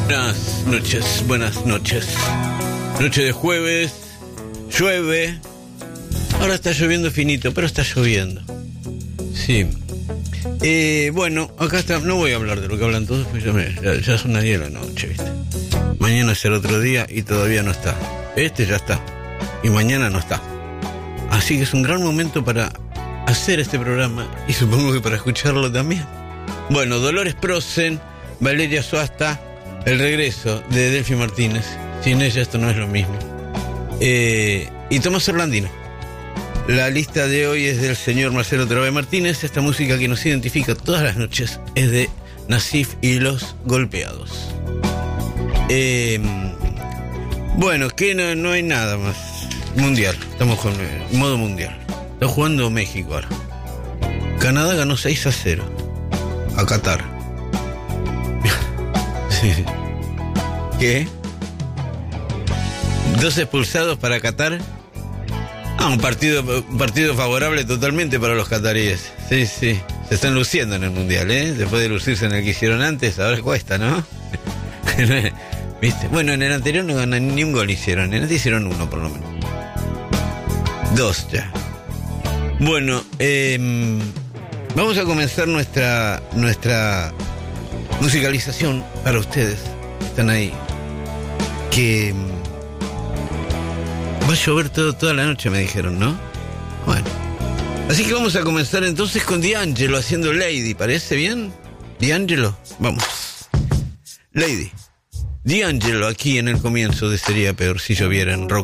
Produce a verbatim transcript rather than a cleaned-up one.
Buenas noches, buenas noches. Noche de jueves, llueve. Ahora está lloviendo finito, pero está lloviendo. Sí. Eh, bueno, acá está. No voy a hablar de lo que hablan todos, pues ya, me, ya, ya son las diez de la noche, ¿viste? Mañana será otro día y todavía no está. Este ya está. Y mañana no está. Así que es un gran momento para hacer este programa y supongo que para escucharlo también. Bueno, Dolores Prosen, Valeria Suasta, el regreso de Delphi Martínez. Sin ella esto no es lo mismo. Eh, y Tomás Orlandino. La lista de hoy es del señor Marcelo Terabé Martínez. Esta música que nos identifica todas las noches es de Nasif y los Golpeados. Eh, bueno, que no, no hay nada más. Mundial, estamos con eh, modo mundial. Está jugando México ahora. Canadá ganó seis a cero a Qatar. Sí. ¿Qué? Dos expulsados para Qatar. Ah, un partido, un partido favorable totalmente para los cataríes. Sí, sí. Se están luciendo en el mundial, ¿eh? Después de lucirse en el que hicieron antes, ahora cuesta, ¿no? ¿Viste? Bueno, en el anterior no ganan ni un gol hicieron. En este hicieron uno, por lo menos. Dos ya. Bueno, eh, vamos a comenzar nuestra nuestra musicalización para ustedes. Están ahí. Que va a llover todo, toda la noche, me dijeron, ¿no? Bueno. Así que vamos a comenzar entonces con D'Angelo haciendo Lady. ¿Parece bien? D'Angelo, vamos. Lady. D'Angelo aquí en el comienzo de Sería Peor si lloviera en rock.